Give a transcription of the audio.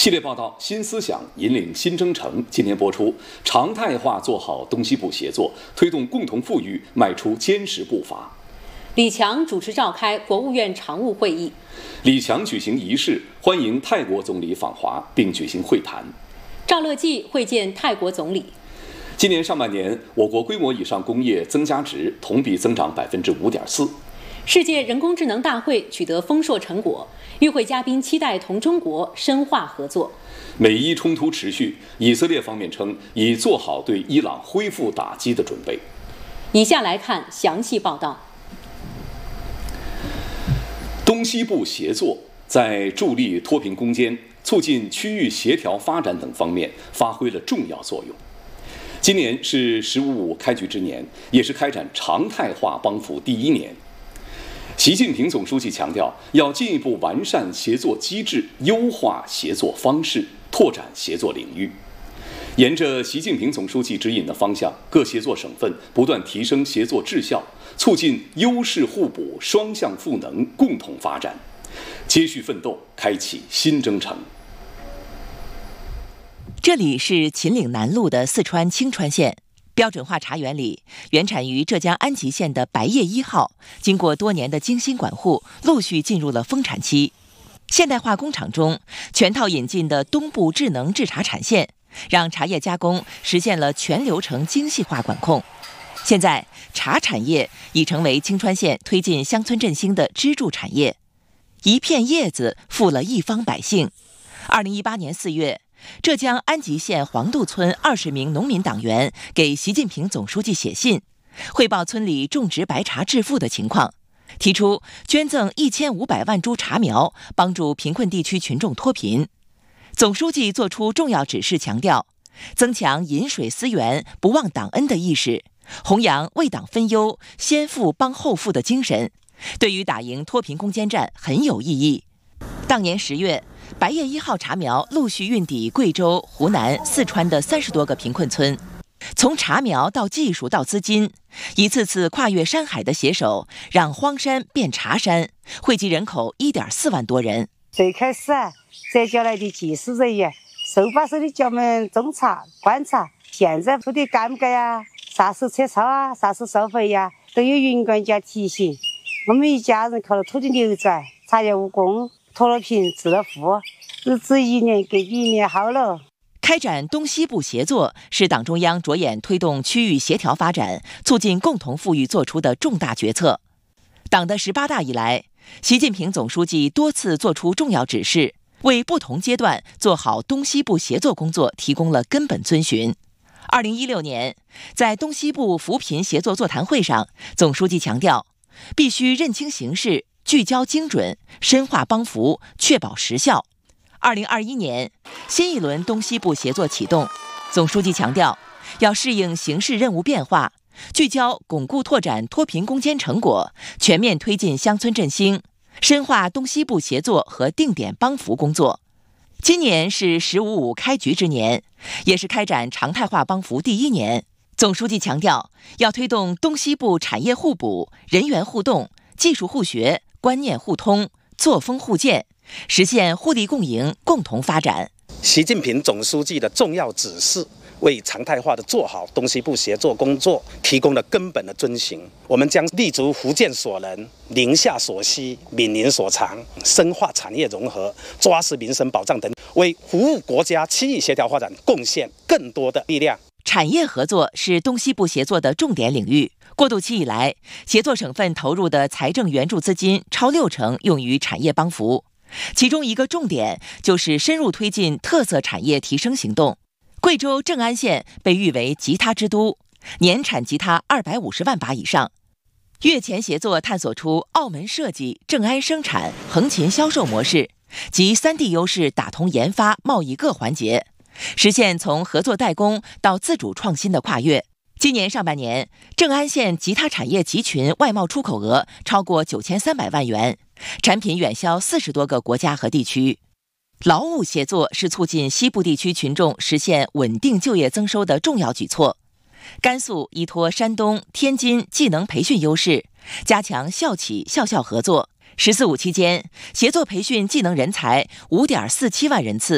系列报道《新思想引领新征程》今天播出，常态化做好东西部协作，推动共同富裕迈出坚实步伐。 李强主持召开国务院常务会议。 李强举行仪式，欢迎泰国总理访华，并举行会谈。 赵乐际会见泰国总理。 今年上半年，我国规模以上工业增加值同比增长5.4%。 世界人工智能大会取得丰硕成果，与会嘉宾期待同中国深化合作。 美伊冲突持续，以色列方面称已做好对伊朗恢复打击的准备。 以下来看详细报道。 东西部协作在助力脱贫攻坚、促进区域协调发展等方面发挥了重要作用。今年是“15+5”开局之年，也是开展常态化帮扶第一年。习近平总书记强调，要进一步完善协作机制，优化协作方式，拓展协作领域。沿着习近平总书记指引的方向，各协作省份不断提升协作质效，促进优势互补、双向赋能，共同发展，接续奋斗，开启新征程。 这里是秦岭南路的四川清川县。标准化茶园里，原产于浙江安吉县的白叶1号，经过多年的精心管护，陆续进入了丰产期。现代化工厂中全套引进的东部智能制茶产线，让茶叶加工实现了全流程精细化管控。现在，茶产业已成为清川县推进乡村振兴的支柱产业。一片叶子富了一方百姓。2018年4月。浙江安吉县黄渡村20名农民党员给习近平总书记写信，汇报村里种植白茶致富的情况，提出捐赠1500万株茶苗，帮助贫困地区群众脱贫。总书记作出重要指示，强调增强饮水思源、不忘党恩的意识，弘扬为党分忧、先富帮后富的精神，对于打赢脱贫攻坚战很有意义。当年10月，白叶1号茶苗陆续运抵贵州、湖南、四川的30多个贫困村。从茶苗到技术到资金，一次次跨越山海的携手，让荒山变茶山，惠及人口1.4万多人。 最开始摘教来的技术人员手把手的教我们种茶、观察，现在铺的干不干呀？啥时候撤草啊？啥时候收回呀？都有云管家提醒。我们一家人靠着土地流转，茶叶务工。脱了贫，致了富，日子一年比一年好了。 开展东西部协作是党中央着眼推动区域协调发展、促进共同富裕作出的重大决策。党的18大以来，习近平总书记多次作出重要指示，为不同阶段做好东西部协作工作提供了根本遵循。2016年，在东西部扶贫协作座谈会上，总书记强调，必须认清形势，聚焦精准，深化帮扶，确保实效。2021年，新一轮东西部协作启动。总书记强调，要适应形势任务变化，聚焦巩固拓展脱贫攻坚成果，全面推进乡村振兴，深化东西部协作和定点帮扶工作。今年是“15+5”开局之年，也是开展常态化帮扶第一年。总书记强调，要推动东西部产业互补、人员互动、技术互学、观念互通、作风互鉴，实现互利共赢、共同发展。 习近平总书记的重要指示，为常态化的做好东西部协作工作提供了根本的遵循。我们将立足福建所能、宁夏所需、闽宁所长，深化产业融合，抓实民生保障等，为服务国家区域协调发展贡献更多的力量。 产业合作是东西部协作的重点领域。过渡期以来，协作省份投入的财政援助资金超60%用于产业帮扶，其中一个重点就是深入推进特色产业提升行动。贵州正安县被誉为吉他之都，年产吉他250万把以上。粤前协作探索出澳门设计、正安生产、横琴销售模式，集3地优势打通研发、贸易各环节，实现从合作代工到自主创新的跨越。今年上半年，正安县吉他产业集群外贸出口额超过9300万元，产品远销40多个国家和地区。劳务协作是促进西部地区群众实现稳定就业增收的重要举措。甘肃依托山东、天津技能培训优势，加强校企校校合作。“14+5”期间，协作培训技能人才5.47万人次。